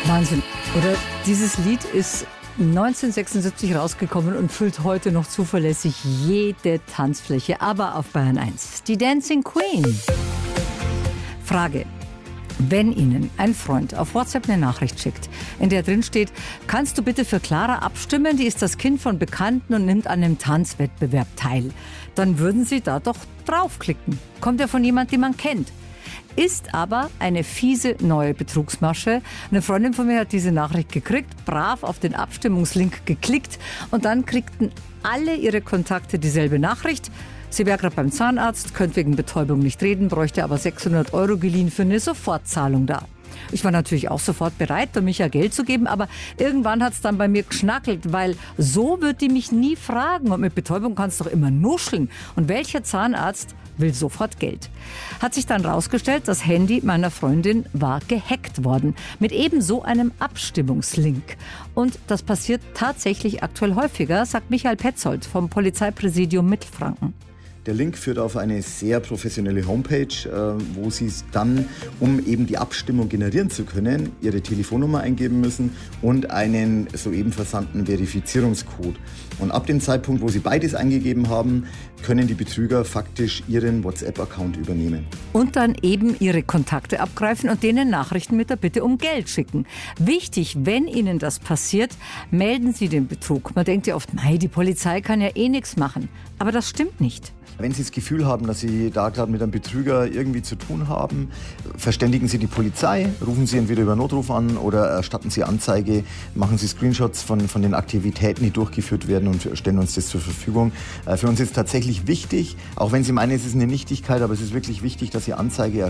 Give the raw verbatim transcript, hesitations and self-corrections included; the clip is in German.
Wahnsinn. Oder dieses Lied ist neunzehnhundertsechsundsiebzig rausgekommen und füllt heute noch zuverlässig jede Tanzfläche. Aber auf Bayern eins. Die Dancing Queen. Frage. Wenn Ihnen ein Freund auf WhatsApp eine Nachricht schickt, in der drin steht, kannst du bitte für Clara abstimmen, die ist das Kind von Bekannten und nimmt an einem Tanzwettbewerb teil, dann würden Sie da doch draufklicken. Kommt ja von jemand, den man kennt. Ist aber eine fiese neue Betrugsmasche. Eine Freundin von mir hat diese Nachricht gekriegt, brav auf den Abstimmungslink geklickt und dann kriegten alle ihre Kontakte dieselbe Nachricht. Sie wäre gerade beim Zahnarzt, könnte wegen Betäubung nicht reden, bräuchte aber sechshundert Euro geliehen für eine Sofortzahlung da. Ich war natürlich auch sofort bereit, um Micha Geld zu geben, aber irgendwann hat es dann bei mir geschnackelt, weil so wird die mich nie fragen und mit Betäubung kannst du doch immer nuscheln. Und welcher Zahnarzt will sofort Geld? Hat sich dann rausgestellt, das Handy meiner Freundin war gehackt worden mit eben so einem Abstimmungslink. Und das passiert tatsächlich aktuell häufiger, sagt Michael Petzold vom Polizeipräsidium Mittelfranken. Der Link führt auf eine sehr professionelle Homepage, wo Sie dann, um eben die Abstimmung generieren zu können, Ihre Telefonnummer eingeben müssen und einen soeben versandten Verifizierungscode. Und ab dem Zeitpunkt, wo Sie beides eingegeben haben, können die Betrüger faktisch Ihren WhatsApp-Account übernehmen. Und dann eben Ihre Kontakte abgreifen und denen Nachrichten mit der Bitte um Geld schicken. Wichtig, wenn Ihnen das passiert, melden Sie den Betrug. Man denkt ja oft, mei, die Polizei kann ja eh nichts machen. Aber das stimmt nicht. Wenn Sie das Gefühl haben, dass Sie da gerade mit einem Betrüger irgendwie zu tun haben, verständigen Sie die Polizei, rufen Sie entweder über Notruf an oder erstatten Sie Anzeige, machen Sie Screenshots von, von den Aktivitäten, die durchgeführt werden und stellen uns das zur Verfügung. Für uns ist tatsächlich wichtig, auch wenn Sie meinen, es ist eine Nichtigkeit, aber es ist wirklich wichtig, dass Sie Anzeige erstatten.